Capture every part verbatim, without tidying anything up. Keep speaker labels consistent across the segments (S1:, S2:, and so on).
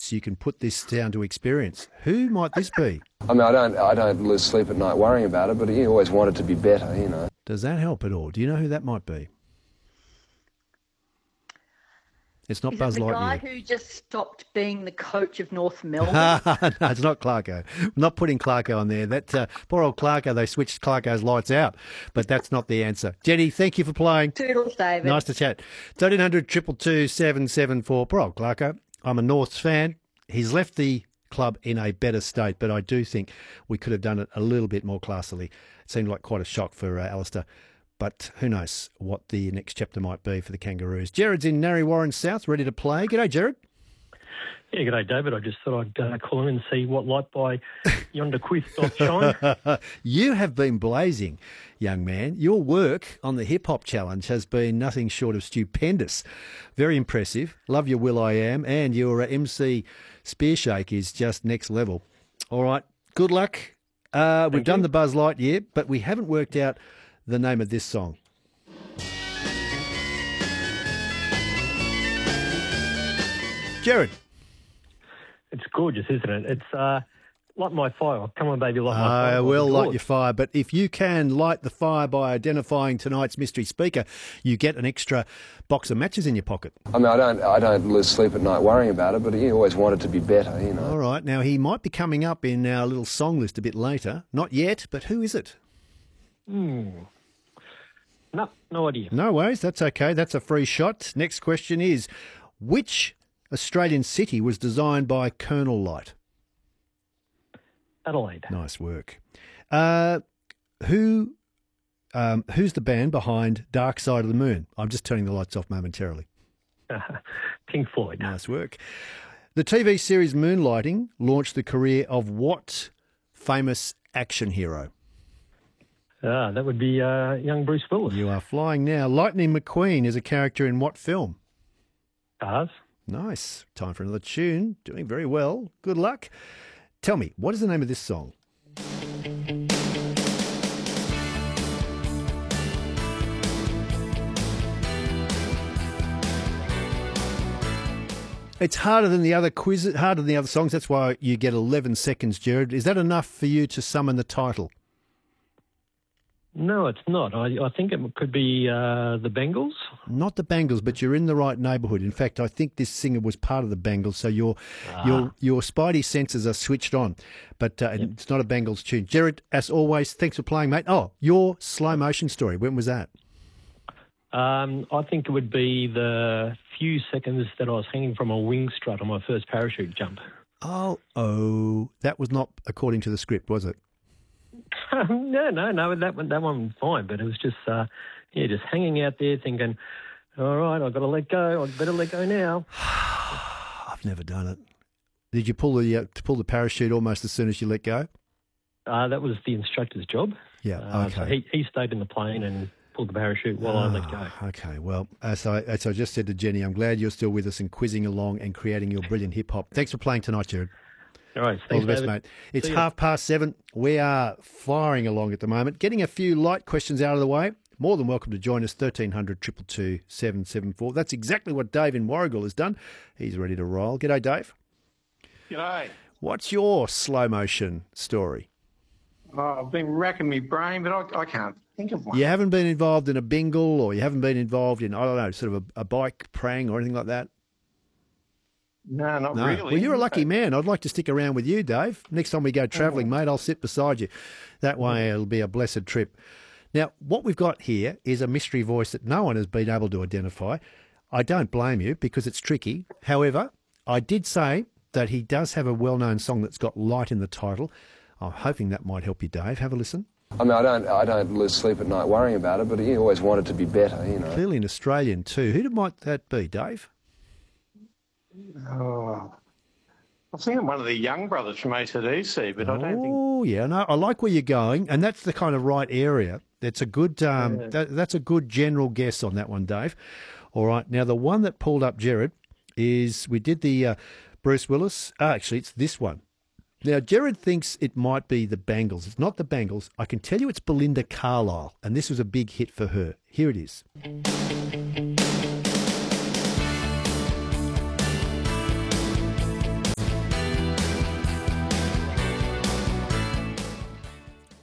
S1: chance you can put this down to experience. Who might this be?
S2: I mean, I don't, I don't lose sleep at night worrying about it, but you always want it to be better, you know.
S1: Does that help at all? Do you know who that might be? It's not
S3: Is
S1: Buzz
S3: it the
S1: Lightyear.
S3: guy who just stopped being the coach of North Melbourne?
S1: No, it's not Clarko. I'm not putting Clarko on there. That uh, poor old Clarko, they switched Clarko's lights out, but that's not the answer. Jenny, thank you for playing.
S3: Toodles, David.
S1: Nice to chat. thirteen hundred, two two two, seven seven four. Poor old Clarko. I'm a Norths fan. He's left the club in a better state, but I do think we could have done it a little bit more classily. It seemed like quite a shock for uh, Alistair. But who knows what the next chapter might be for the Kangaroos. Jared's in Narre Warren South, ready to play. G'day, Jared.
S4: Yeah, g'day, David. I just thought I'd uh, call in and see what light by yonder quiff doth shine.
S1: You have been blazing, young man. Your work on the Hip Hop Challenge has been nothing short of stupendous. Very impressive. Love your Will I Am, and your uh, M C Spear Shake is just next level. All right, good luck. Uh, we've done the Buzz Lightyear, but we haven't worked out the name of this song. Jared.
S4: It's gorgeous, isn't it? It's uh, Light My Fire. Come on, baby, light my fire.
S1: I will
S4: It's
S1: light
S4: gorgeous.
S1: your fire, but if you can light the fire by identifying tonight's mystery speaker, you get an extra box of matches in your pocket.
S2: I mean, I don't, I don't lose sleep at night worrying about it, but you always want it to be better, you know.
S1: All right, now he might be coming up in our little song list a bit later. Not yet, but who is it?
S4: Hmm. No, no idea.
S1: No worries, that's okay. That's a free shot. Next question is, which Australian city was designed by Colonel Light?
S4: Adelaide.
S1: Nice work. Uh, who, um, who's the band behind Dark Side of the Moon? I'm just turning the lights off momentarily.
S4: Pink Floyd.
S1: Nice work. The T V series Moonlighting launched the career of what famous action hero?
S4: Ah, that would be uh, young Bruce Willis.
S1: You are flying now. Lightning McQueen is a character in what film?
S4: Stars.
S1: Nice. Time for another tune. Doing very well. Good luck. Tell me, what is the name of this song? It's harder than the other quizzes, harder than the other songs. That's why you get eleven seconds, Jared. Is that enough for you to summon the title?
S4: No, it's not. I, I think it could be uh, the Bengals.
S1: Not the Bengals, but you're in the right neighbourhood. In fact, I think this singer was part of the Bengals, so your
S4: Ah.
S1: your your spidey senses are switched on. But uh,
S4: Yep.
S1: it's not a Bengals tune. Jared, as always, thanks for playing, mate. Oh, your slow motion story. When was that?
S4: Um, I think it would be the few seconds that I was hanging from a wing strut on my first parachute jump.
S1: Oh, oh, that was not according to the script, was it?
S4: no, no, no, that one, that one was fine, but it was just, uh, yeah, just hanging out there thinking, all right, I've got to let go. I'd better let go now.
S1: I've never done it. Did you pull the uh, to pull the parachute almost as soon as you let go?
S4: Uh, that was the instructor's job.
S1: Yeah,
S4: Uh,
S1: okay.
S4: so he, he stayed in the plane and pulled the parachute while I let go.
S1: Ah, Okay, well, as I, as I just said to Jenny, I'm glad you're still with us and quizzing along and creating your brilliant hip hop. Thanks for playing tonight, Jared.
S4: All right,
S1: All
S4: thanks,
S1: the best,
S4: David.
S1: mate. It's
S4: See ya.
S1: half past seven. We are firing along at the moment, getting a few light questions out of the way. More than welcome to join us, thirteen hundred, two two two, seven seven four. That's exactly what Dave in Warrigal has done. He's ready to roll. G'day, Dave.
S5: G'day.
S1: What's your slow motion story?
S5: Oh, I've been racking my brain, but I, I can't think of one.
S1: You haven't been involved in a bingle, or you haven't been involved in, I don't know, sort of a, a bike prang or anything like that?
S5: No, not
S1: No.
S5: really.
S1: Well, you're a lucky man. I'd like to stick around with you, Dave. Next time we go travelling, mate, I'll sit beside you. That way it'll be a blessed trip. Now, what we've got here is a mystery voice that no one has been able to identify. I don't blame you because it's tricky. However, I did say that he does have a well-known song that's got light in the title. I'm hoping that might help you, Dave. Have a listen.
S2: I mean, I don't, I don't lose sleep at night worrying about it, but you always want it to be better, you know.
S1: Clearly an Australian too. Who might that be, Dave?
S5: Oh, I think I'm one of the young brothers from A C D C, but I don't think.
S1: Oh, yeah, no, I like where you're going, and that's the kind of right area. That's a good, um,
S5: Yeah.
S1: that, that's a good general guess on that one, Dave. All right, now the one that pulled up Jared is we did the uh, Bruce Willis. Ah, actually, it's this one. Now, Jared thinks it might be the Bangles. It's not the Bangles. I can tell you it's Belinda Carlisle, and this was a big hit for her. Here it is.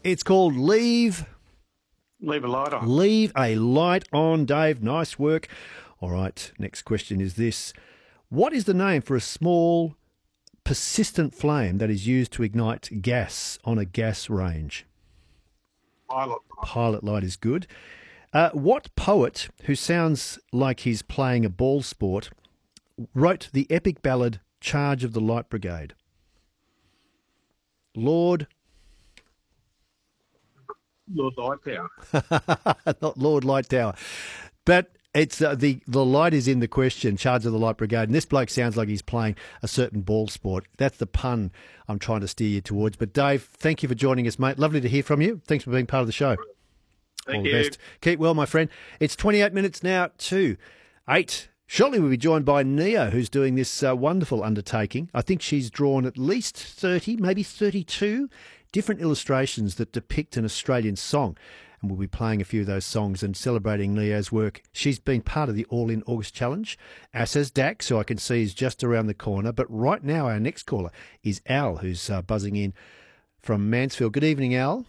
S1: It's called Leave
S5: Leave a light on.
S1: Leave a Light On, Dave. Nice work. All right, next question is this. What is the name for a small, persistent flame that is used to ignite gas on a gas range?
S5: Pilot.
S1: Pilot light is good. Uh, what poet, who sounds like he's playing a ball sport, wrote the epic ballad Charge of the Light Brigade? Lord...
S5: Lord Lighttower.
S1: Not Lord Lighttower. But it's uh, the, the light is in the question, Charge of the Light Brigade. And this bloke sounds like he's playing a certain ball sport. That's the pun I'm trying to steer you towards. But Dave, thank you for joining us, mate. Lovely to hear from you. Thanks for being part of the show.
S5: Thank
S1: All
S5: you.
S1: the best. Keep well, my friend. It's twenty-eight minutes now to eight. Shortly we'll be joined by Nia, who's doing this uh, wonderful undertaking. I think she's drawn at least thirty, maybe thirty-two different illustrations that depict an Australian song. And we'll be playing a few of those songs and celebrating Nia's work. She's been part of the All In August Challenge, as has Dax, who I can see is just around the corner. But right now our next caller is Al, who's uh, buzzing in from Mansfield. Good evening, Al.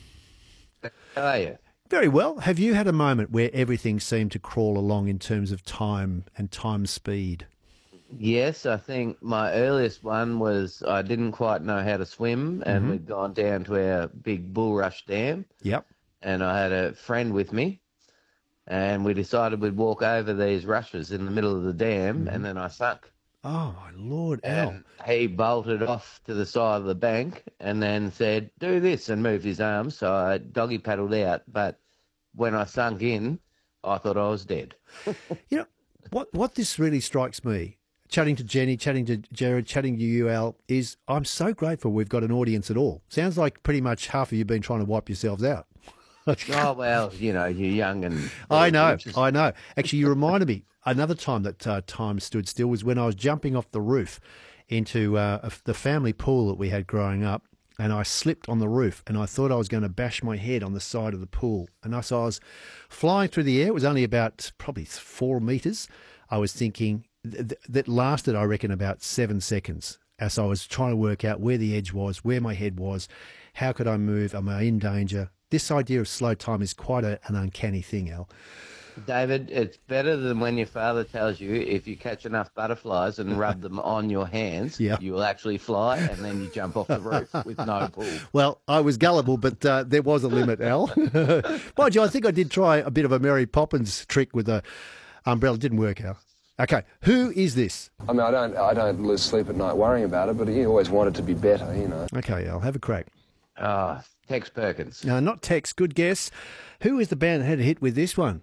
S6: How are you?
S1: Very well. Have you had a moment where everything seemed to crawl along in terms of time and time speed?
S6: Yes, I think my earliest one was I didn't quite know how to swim, and
S1: Mm-hmm.
S6: we'd gone down to our big Bulrush Dam,
S1: Yep.
S6: and I had a friend with me, and we decided we'd walk over these rushes in the middle of the dam,
S1: Mm-hmm.
S6: and then I sunk.
S1: Oh, my Lord, Al.
S6: And he bolted off to the side of the bank and then said, do this, and moved his arms. So I doggy paddled out. But when I sunk in, I thought I was dead.
S1: You know, what, what this really strikes me, chatting to Jenny, chatting to Jared, chatting to you, Al, is I'm so grateful we've got an audience at all. Sounds like pretty much half of you have been trying to wipe yourselves out.
S6: Oh, well, you know, you're young and...
S1: I know, I know. Actually, you reminded me, another time that uh, time stood still was when I was jumping off the roof into uh, a- the family pool that we had growing up, and I slipped on the roof, and I thought I was going to bash my head on the side of the pool. And as I was flying through the air, it was only about probably four metres. I was thinking th- th- that lasted, I reckon, about seven seconds as I was trying to work out where the edge was, where my head was, how could I move, am I in danger? This idea of slow time is quite a, an uncanny thing, Al.
S6: David, it's better than when your father tells you if you catch enough butterflies and rub them on your hands,
S1: Yeah.
S6: you will actually fly, and then you jump off the roof with no pull.
S1: Well, I was gullible, but uh, there was a limit, Al. Mind you, I think I did try a bit of a Mary Poppins trick with a umbrella. It didn't work, Al. Okay, who is this?
S2: I mean, I don't, I don't lose sleep at night worrying about it, but you always want it to be better, you know.
S1: Okay, Al, have a crack.
S6: Ah, Tex Perkins.
S1: No, not Tex, good guess. Who is the band that had a hit with this one?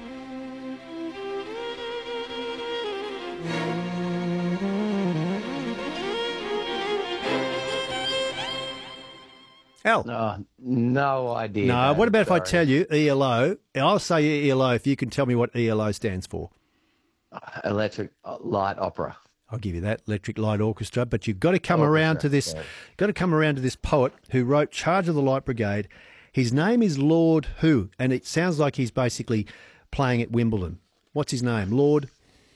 S1: Al.
S6: Oh, no idea.
S1: No,
S6: David,
S1: what about if I
S6: sorry.
S1: tell you E L O? I'll say E L O if you can tell me what E L O stands for.
S6: Electric Light Opera.
S1: I'll give you that, Electric Light Orchestra. But you've got to come
S6: Orchestra,
S1: around to this.
S6: yeah.
S1: Got to come around to this poet who wrote "Charge of the Light Brigade." His name is Lord Who, and it sounds like he's basically playing at Wimbledon. What's his name? Lord.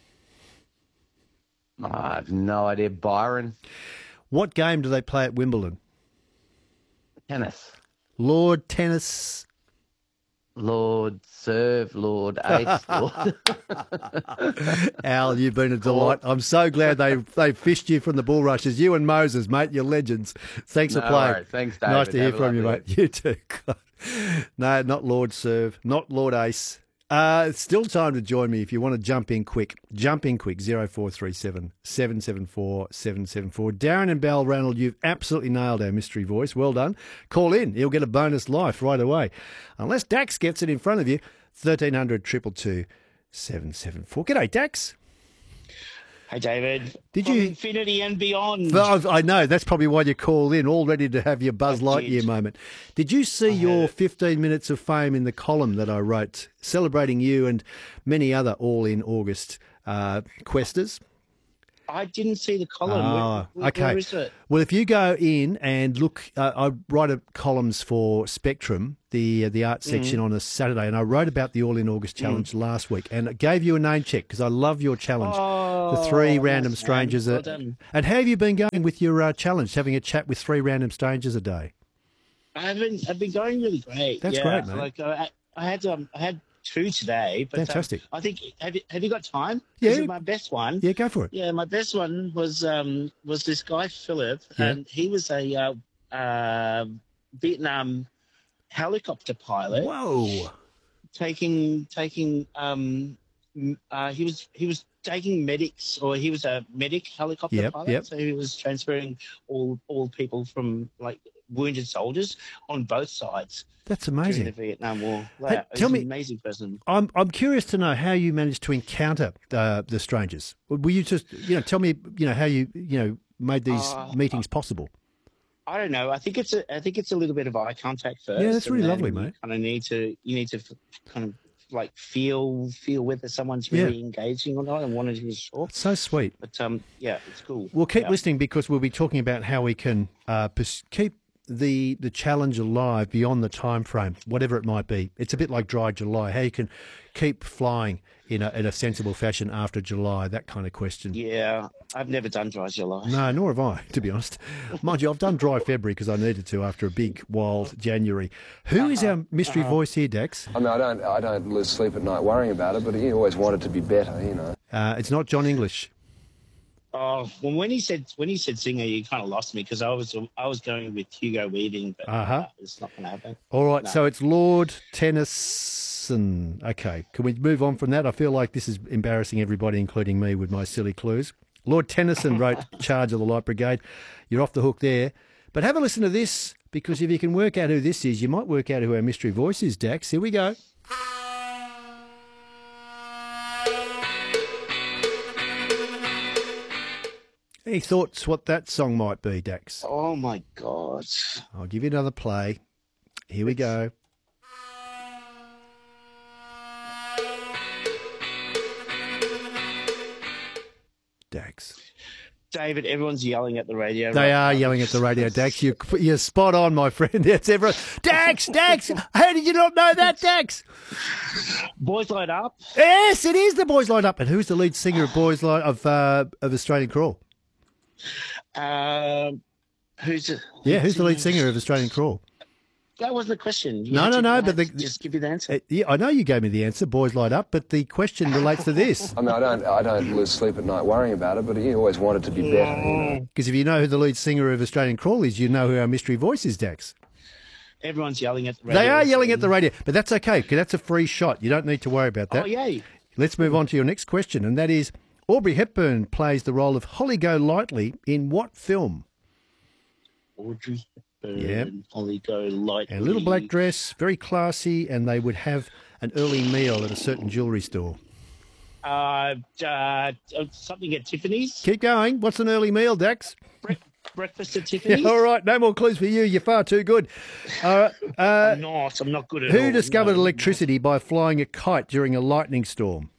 S6: I have no idea. Byron.
S1: What game do they play at Wimbledon?
S6: Tennis.
S1: Lord Tennis.
S6: Lord Serve. Lord Ace. Lord.
S1: Al, you've been a delight. I'm so glad they they fished you from the bulrushes. You and Moses, mate, you're legends. Thanks
S6: No
S1: for playing.
S6: worries. Thanks, David.
S1: Nice to hear
S6: Have a
S1: from you,
S6: lovely
S1: mate. You too. No, not Lord Serve, not Lord Ace. Uh, it's still time to join me if you want to jump in quick. Jump in quick, zero four three seven, seven seven four, seven seven four. Darren and Bal Ranald, you've absolutely nailed our mystery voice. Well done. Call in. He'll get a bonus life right away. Unless Dax gets it in front of you, thirteen hundred, two two two, seven seven four. G'day, Dax.
S7: Hey, David.
S1: Did
S7: From
S1: you-
S7: Infinity and beyond.
S1: Well, I've- I know. That's probably why you called in, all ready to have your Buzz
S7: I
S1: Lightyear
S7: did.
S1: moment. Did you see your fifteen minutes of fame in the column that I wrote, celebrating you and many other All In August uh, questers?
S7: I didn't see the column.
S1: Ah,
S7: where, where,
S1: okay.
S7: where is it?
S1: Well, if you go in and look, uh, I write a columns for Spectrum, the uh, the art section,
S7: Mm.
S1: on a Saturday, and I wrote about the All In August challenge last week, and it gave you a name check because I love your challenge.
S7: Oh,
S1: the three
S7: nice,
S1: random
S7: man.
S1: strangers.
S7: Well
S1: are-
S7: done.
S1: and how have you been going with your uh, challenge? Having a chat with three random strangers a day.
S7: I've been I've been going really great.
S1: That's
S7: yeah.
S1: great, mate.
S7: Like uh, I, I had um I had two today. But, um,
S1: Fantastic.
S7: I think have you have you got time?
S1: Yeah.
S7: This is my best one.
S1: Yeah, go for it.
S7: Yeah, my best one was um was this guy Philip,
S1: Yeah.
S7: and he was a uh, uh, Vietnam helicopter pilot.
S1: Whoa.
S7: taking taking um m- uh, he was he was taking medics, or he was a medic helicopter
S1: Yep,
S7: pilot.
S1: yep.
S7: So he was transferring all all people from like wounded soldiers on both sides
S1: That's
S7: during the
S1: amazing.
S7: Vietnam War.
S1: Hey,
S7: Wow,
S1: tell
S7: he's
S1: me-
S7: an amazing person.
S1: I'm I'm curious to know how you managed to encounter uh, the strangers. Were you just, you know, tell me, you know, how you, you know, made these
S7: Uh,
S1: meetings possible?
S7: I don't know. I think it's a I think it's a little bit of eye contact first.
S1: Yeah, that's
S7: and
S1: really
S7: then
S1: lovely,
S7: you
S1: mate.
S7: Kind of need to you need to f- kind of like feel feel whether someone's
S1: Yeah.
S7: really engaging or not, and wanting to sure.
S1: It's so sweet.
S7: But um, yeah, it's cool.
S1: Well, keep
S7: Yeah.
S1: listening, because we'll be talking about how we can uh, pers- keep the the challenge alive beyond the time frame, whatever it might be. It's a bit like Dry July, how you can keep flying in a, in a sensible fashion after July, that kind of question.
S7: Yeah, I've never done Dry July.
S1: No, nor have I, to be honest. Mind you, I've done dry February because I needed to after a big, wild January. Who is our mystery voice here, Dax?
S2: I mean, I don't, I don't lose sleep at night worrying about it, but you always want it to be better, you know.
S1: Uh, it's not John English.
S7: Oh, well, when he said when he said singer, you kind of lost me, because I was I was going with Hugo Weaving, but
S1: Uh-huh.
S7: uh, it's not going to happen.
S1: All right,
S7: No.
S1: so it's Lord Tennyson. Okay, can we move on from that? I feel like this is embarrassing everybody, including me, with my silly clues. Lord Tennyson wrote Charge of the Light Brigade. You're off the hook there. But have a listen to this, because if you can work out who this is, you might work out who our mystery voice is, Dax. Here we go. Any thoughts what that song might be, Dax?
S7: Oh my God!
S1: I'll give you another play. Here we go. Dax.
S7: David, everyone's yelling at the radio.
S1: They
S7: right
S1: are
S7: now.
S1: yelling at the radio, Dax. You're, you're spot on, my friend. It's everyone. Dax, Dax, how did you not know that, Dax?
S7: Boys Light Up.
S1: Yes, it is the Boys Light Up. And who's the lead singer of Boys Light of uh, of Australian Crawl?
S7: Um, who's
S1: Yeah, who's the lead singer of Australian Crawl?
S7: That wasn't the question. You
S1: No,
S7: had
S1: no,
S7: to-
S1: no,
S7: I
S1: but
S7: had
S1: the-
S7: to just give you the answer.
S1: Uh, yeah, I know you gave me the answer, Boys Light Up, but the question relates to this.
S2: I mean, I don't, I don't lose sleep at night worrying about it, but you always want it to be better, you know.
S1: Because if you know who the lead singer of Australian Crawl is, you know who our mystery voice is, Dax.
S7: Everyone's yelling at the radio.
S1: They are yelling at the radio, but that's okay, because that's a free shot. You don't need to worry about that.
S7: Oh yay!
S1: Let's move on to your next question, and that is, Aubrey Hepburn plays the role of Holly Golightly in what film?
S7: Audrey Hepburn,
S1: Yep.
S7: Holly Golightly.
S1: A little black dress, very classy, and they would have an early meal at a certain jewellery store.
S7: Uh, uh, something at Tiffany's.
S1: Keep going. What's an early meal, Dax?
S7: Bre- breakfast at
S1: Yeah,
S7: Tiffany's.
S1: all right, no more clues for you. You're far too good. All right, uh,
S7: I'm not. I'm not good at all.
S1: who discovered
S7: No.
S1: electricity by flying a kite during a lightning storm?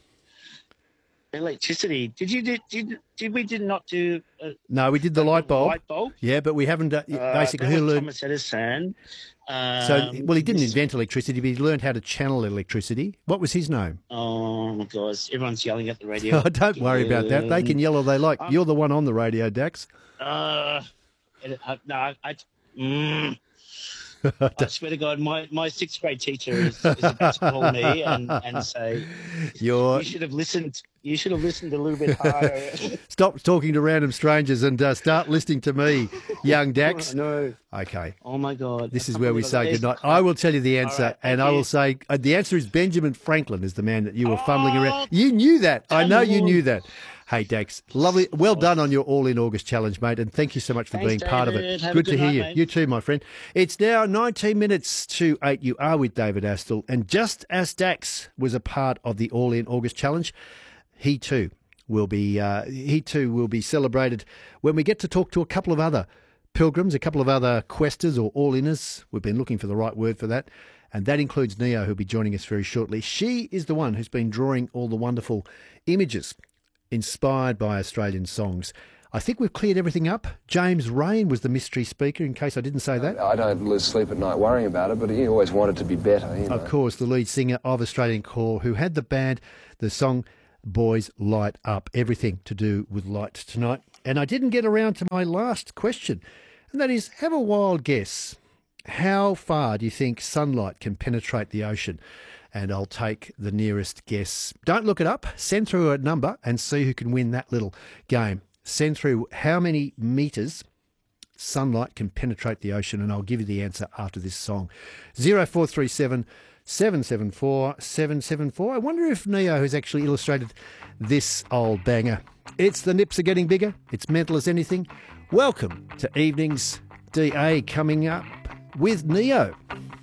S7: Electricity. Did you do? Did, did we did not do uh,
S1: No, we did the light bulb.
S7: light bulb?
S1: Yeah, but we haven't. Uh,
S7: Uh,
S1: basically,
S7: that
S1: who
S7: was
S1: learned?
S7: Thomas Edison. Um,
S1: So, well, he didn't
S7: this-
S1: invent electricity, but he learned how to channel electricity. What was his name?
S7: Oh my gosh! Everyone's yelling at the radio.
S1: Oh, don't worry about that. They can yell all they like. You're the one on the radio, Dax.
S7: Uh, uh, no, I. I mm, I swear to God, my, my sixth grade teacher is, is about to call me and, and say,
S1: You're
S7: you should have listened. You should have listened a little bit harder.
S1: stop talking to random strangers and uh, start listening to me, young Dax.
S7: No.
S1: Okay.
S7: Oh my God.
S1: This
S7: I
S1: is
S7: can't
S1: where we
S7: believe
S1: say
S7: it.
S1: goodnight. I will tell you the answer,
S7: right,
S1: and
S7: thank
S1: I will
S7: you.
S1: say uh, the answer is Benjamin Franklin is the man that you were fumbling around. You knew that. I
S7: come
S1: know you
S7: on.
S1: knew that. Hey, Dax, lovely. Well done on your All in August challenge, mate, and thank you so much for
S7: Thanks,
S1: being part of it.
S7: David. Have a
S1: Good to
S7: good
S1: hear
S7: night,
S1: you.
S7: mate.
S1: You too, my friend. It's now nineteen minutes to eight. You are with David Astle, and just as Dax was a part of the All in August challenge, he too will be. Uh, he too will be celebrated when we get to talk to a couple of other pilgrims, a couple of other questers or all-inners. We've been looking for the right word for that. And that includes Neo, who'll be joining us very shortly. She is the one who's been drawing all the wonderful images inspired by Australian songs. I think we've cleared everything up. James Rain was the mystery speaker, in case I didn't say that.
S2: I don't lose sleep at night worrying about it, but you always want it to be better, you know.
S1: Of course, the lead singer of Australian Core, who had the band, the song Boys Light Up. Everything to do with light tonight. And I didn't get around to my last question, and that is, have a wild guess how far do you think sunlight can penetrate the ocean? And I'll take the nearest guess. Don't look it up. Send through a number and see who can win that little game. Send through how many metres sunlight can penetrate the ocean, and I'll give you the answer after this song. zero four three seven, seven seven four, seven seven four. I wonder if Neo has actually illustrated this old banger. It's The Nips Are Getting Bigger. It's mental as anything. Welcome to Evenings. D A coming up with Neo.